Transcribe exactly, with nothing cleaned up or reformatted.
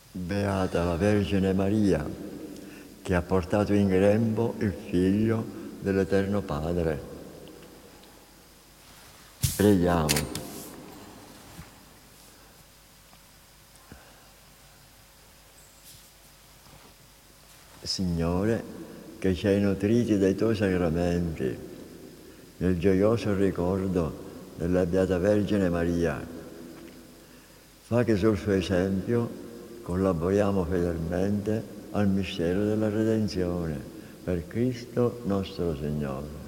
Beata la Vergine Maria, che ha portato in grembo il Figlio dell'Eterno Padre. Preghiamo. Signore, che ci hai nutriti dai tuoi sacramenti, nel gioioso ricordo della Beata Vergine Maria, fa che sul suo esempio collaboriamo fedelmente al mistero della redenzione, per Cristo nostro Signore.